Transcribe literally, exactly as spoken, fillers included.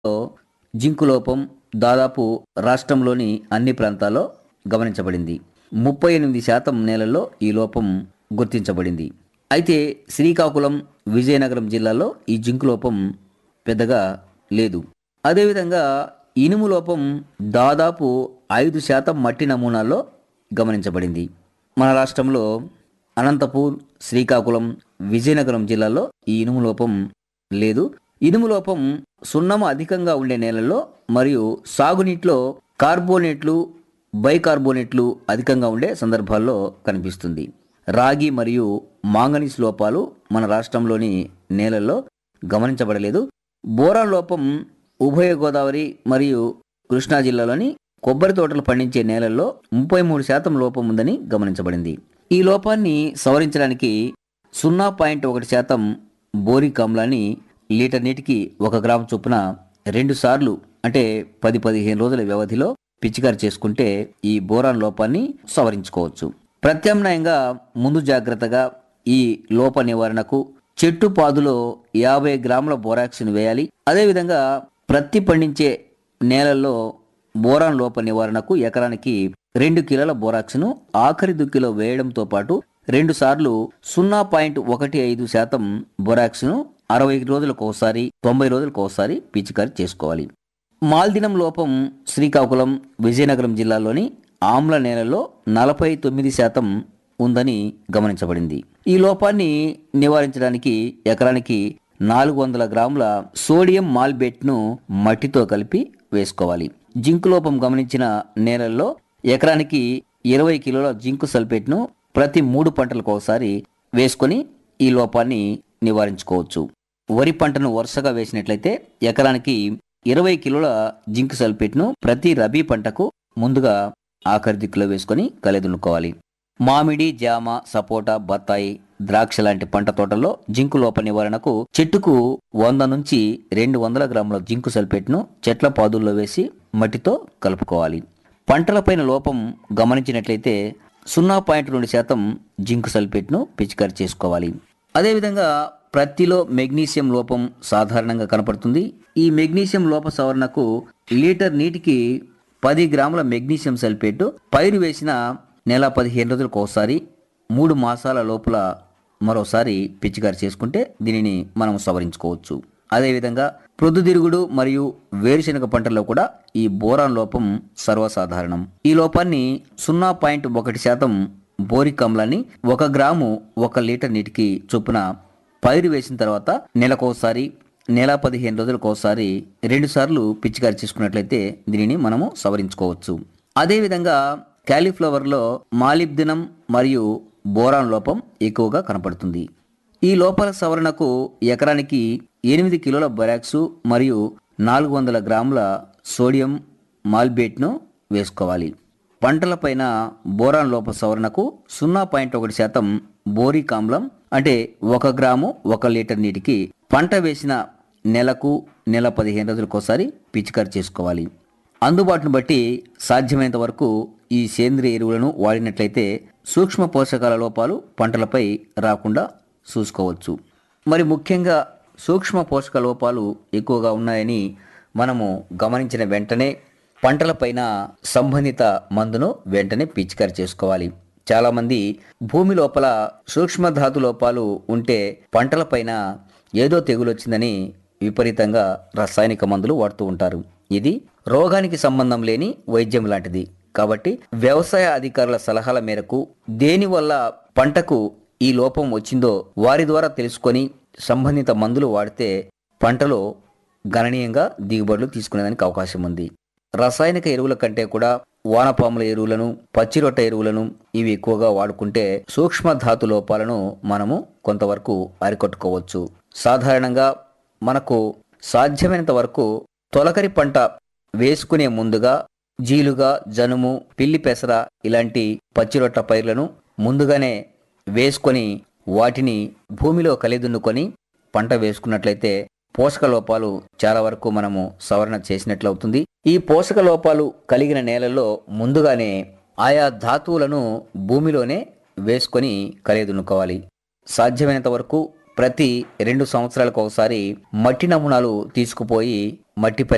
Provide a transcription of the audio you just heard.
Zinc లోపం దాదాపు రాష్ట్రంలోని అన్ని ప్రాంతాల్లో గమనించబడింది. ముప్పై ఎనిమిది శాతం నేలల్లో ఈ లోపం గుర్తించబడింది. అయితే శ్రీకాకుళం, విజయనగరం జిల్లాల్లో ఈ జింకు లోపం పెద్దగా లేదు. అదేవిధంగా ఇనుము లోపం దాదాపు ఐదు శాతం మట్టి నమూనాల్లో గమనించబడింది. మన రాష్ట్రంలో అనంతపూర్, శ్రీకాకుళం, విజయనగరం జిల్లాల్లో ఈ ఇనుము లోపం లేదు. ఇనుము లోపం సున్నం అధికంగా ఉండే నేలల్లో మరియు సాగునీటిలో కార్బోనేట్లు, బైకార్బోనేట్లు అధికంగా ఉండే సందర్భాల్లో కనిపిస్తుంది. రాగి మరియు మాంగనీస్ లోపాలు మన రాష్ట్రంలోని నేలల్లో గమనించబడలేదు. బోరాన్ లోపం ఉభయ గోదావరి మరియు కృష్ణా జిల్లాలోని కొబ్బరి తోటలు పండించే నేలల్లో ముప్పై మూడు శాతం లోపం ఉందని గమనించబడింది. ఈ లోపాన్ని సవరించడానికి సున్నా పాయింట్ ఒకటి శాతం బోరిక్ ఆమ్లాన్ని లీటర్ నీటికి ఒక గ్రాము చొప్పున రెండు సార్లు అంటే పది పదిహేను రోజుల వ్యవధిలో పిచికారి చేసుకుంటే ఈ బోరాన్ లోపాన్ని సవరించుకోవచ్చు. ప్రత్యామ్నాయంగా ముందు జాగ్రత్తగా ఈ లోప నివారణకు చెట్టు పాదులో యాభై గ్రాముల బోరాక్స్ను వేయాలి. అదేవిధంగా ప్రత్తి పండించే నేలల్లో బోరాన్ లోప నివారణకు ఎకరానికి రెండు కిలోల బోరాక్స్ను ఆఖరి దుక్కిలో వేయడంతో పాటు రెండు సార్లు సున్నా పాయింట్ ఒకటి ఐదు శాతం బోరాక్స్ను అరవై రోజులకు ఒకసారి, తొంభై రోజులకు ఒకసారి పిచికారి చేసుకోవాలి. మాల్దినం లోపం శ్రీకాకుళం, విజయనగరం జిల్లాలోని ఆమ్ల నేలలో నలభై తొమ్మిది శాతం ఉందని గమనించబడింది. ఈ లోపాన్ని నివారించడానికి ఎకరానికి నాలుగు వందల గ్రాముల సోడియం మాల్బేట్ను మట్టితో కలిపి వేసుకోవాలి. జింకు లోపం గమనించిన నేలల్లో ఎకరానికి ఇరవై కిలోల జింకు సల్ఫేట్ను ప్రతి మూడు పంటలకు ఒకసారి వేసుకొని ఈ లోపాన్ని నివారించుకోవచ్చు. వరి పంటను వరుసగా వేసినట్లయితే ఎకరానికి ఇరవై కిలోల జింక్ సల్ఫేట్ను ప్రతి రబీ పంటకు ముందుగా ఆఖరి దిక్కులో వేసుకొని కలెదునుకోవాలి. మామిడి, జామ, సపోటా, బత్తాయి, ద్రాక్ష లాంటి పంట తోటల్లో జింకు లోప నివారణకు చెట్టుకు వంద నుంచి రెండు వందల గ్రాముల జింకు సల్ఫేట్ను చెట్ల పాదుల్లో వేసి మట్టితో కలుపుకోవాలి. పంటలపైన లోపం గమనించినట్లయితే సున్నా పాయింట్ రెండు శాతం జింకు సల్ఫేట్ను పిచికారి చేసుకోవాలి. అదేవిధంగా ప్రత్తిలో మెగ్నీషియం లోపం సాధారణంగా కనపడుతుంది. ఈ మెగ్నీషియం లోప సవరణకు లీటర్ నీటికి పది గ్రాముల మెగ్నీషియం సల్ఫేట్ పైరు వేసిన నెల పదిహేను రోజులకు ఒకసారి, మూడు మాసాల లోపల మరోసారి పిచికారి చేసుకుంటే దీనిని మనం సవరించుకోవచ్చు. అదేవిధంగా ప్రొద్దుతిరుగుడు మరియు వేరుశెనగ పంటల్లో కూడా ఈ బోరాన్ లోపం సర్వసాధారణం. ఈ లోపాన్ని సున్నా పాయింట్ ఒకటి శాతం బోరిక్ ఆమ్లాన్ని ఒక గ్రాము ఒక లీటర్ నీటికి చొప్పున పైరు వేసిన తర్వాత నెలకోసారి, నెల పదిహేను రోజులకు ఒకసారి రెండు సార్లు పిచికారి చేసుకున్నట్లయితే దీనిని మనము సవరించుకోవచ్చు. అదేవిధంగా క్యాలీఫ్లవర్లో మాలిబ్డినం మరియు బోరాన్ లోపం ఎక్కువగా కనపడుతుంది. ఈ లోపాల సవరణకు ఎకరానికి ఎనిమిది కిలోల బొరాక్సు మరియు నాలుగు వందల గ్రాముల సోడియం మాల్బేట్ను వేసుకోవాలి. పంటలపైన బోరాన్ లోప సవరణకు సున్నా పాయింట్ ఒకటి శాతం బోరిక్ ఆమ్లం అంటే ఒక గ్రాము ఒక లీటర్ నీటికి పంట వేసిన నెలకు నెల పదిహేను రోజులకు ఒకసారి పిచికారి చేసుకోవాలి. అందుబాటును బట్టి సాధ్యమైనంత వరకు ఈ సేంద్రియ ఎరువులను వాడినట్లయితే సూక్ష్మ పోషకాల లోపాలు పంటలపై రాకుండా చూసుకోవచ్చు. మరి ముఖ్యంగా సూక్ష్మ పోషక లోపాలు ఎక్కువగా ఉన్నాయని మనము గమనించిన వెంటనే పంటలపైన సంబంధిత మందును వెంటనే పిచికారి చేసుకోవాలి. చాలామంది భూమి లోపల సూక్ష్మధాతు లోపాలు ఉంటే పంటలపైన ఏదో తెగులు వచ్చిందని విపరీతంగా రసాయనిక మందులు వాడుతూ ఉంటారు. ఇది రోగానికి సంబంధం లేని వైద్యం లాంటిది. కాబట్టి వ్యవసాయ అధికారుల సలహాల మేరకు దేనివల్ల పంటకు ఈ లోపం వచ్చిందో వారి ద్వారా తెలుసుకొని సంబంధిత మందులు వాడితే పంటలో గణనీయంగా దిగుబడులు తీసుకునేదానికి అవకాశం ఉంది. రసాయనిక ఎరువుల కంటే కూడా వానపాముల ఎరువులను, పచ్చిరొట్ట ఎరువులను ఇవి ఎక్కువగా వాడుకుంటే సూక్ష్మ ధాతు లోపాలను మనము కొంతవరకు అరికట్టుకోవచ్చు. సాధారణంగా మనకు సాధ్యమైనంత వరకు తొలకరి పంట వేసుకునే ముందుగా జీలుగా, జనుము, పిల్లి పెసర ఇలాంటి పచ్చిరొట్ట పైర్లను ముందుగానే వేసుకొని వాటిని భూమిలో కలిదున్నుకొని పంట వేసుకున్నట్లయితే పోషక లోపాలు చాలా వరకు మనము సవరణ చేసినట్లవుతుంది. ఈ పోషక లోపాలు కలిగిన నేలల్లో ముందుగానే ఆయా ధాతువులను భూమిలోనే వేసుకొని కలిదున్నుకోవాలి. సాధ్యమైనంత వరకు ప్రతి రెండు సంవత్సరాలకు ఒకసారి మట్టి నమూనాలు తీసుకుపోయి మట్టి